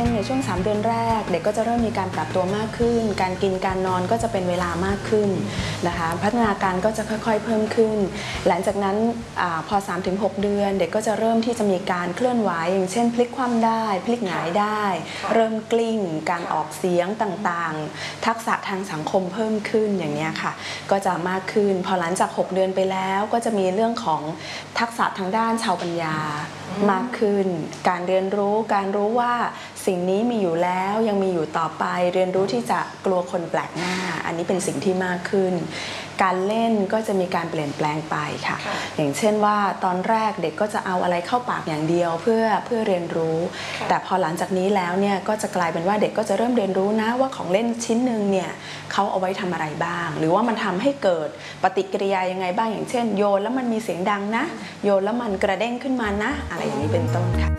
ช่นในช่วง3 เดือนแรกเด็กก็จะเริ่มมีการปรับตัวมากขึ้นการกินการนอนก็จะเป็นเวลามากขึ้นนะคะพัฒนาการก็จะค่อยๆเพิ่มขึ้นหลังจากนั้นพอ 3-6 เดือนเด็กก็จะเริ่มที่จะมีการเคลื่อนไหวอย่างเช่นพลิกคว่ำได้พลิกหงายได้เริ่มกลิ้งการออกเสียงต่างๆทักษะทางสังคมเพิ่มขึ้นอย่างนี้ค่ะก็จะมากขึ้นพอหลังจาก6 เดือนไปแล้วก็จะมีเรื่องของทักษะทางด้านชาวปัญญามากขึ้นการเรียนรู้การรู้ว่าสิ่งนี้มีอยู่แล้วยังมีอยู่ต่อไปเรียนรู้ที่จะกลัวคนแปลกหน้าอันนี้เป็นสิ่งที่มากขึ้นการเล่นก็จะมีการเปลี่ยนแปลงไปค่ะอย่างเช่นว่าตอนแรกเด็กก็จะเอาอะไรเข้าปากอย่างเดียวเพื่อเรียนรู้แต่พอหลังจากนี้แล้วเนี่ยก็จะกลายเป็นว่าเด็กก็จะเริ่มเรียนรู้นะว่าของเล่นชิ้นหนึ่งเนี่ยเขาเอาไว้ทำอะไรบ้างหรือว่ามันทำให้เกิดปฏิกิริยายังไงบ้างอย่างเช่นโยนแล้วมันมีเสียงดังนะโยนแล้วมันกระเด้งขึ้นมานะอะไรอย่างนี้เป็นต้นค่ะ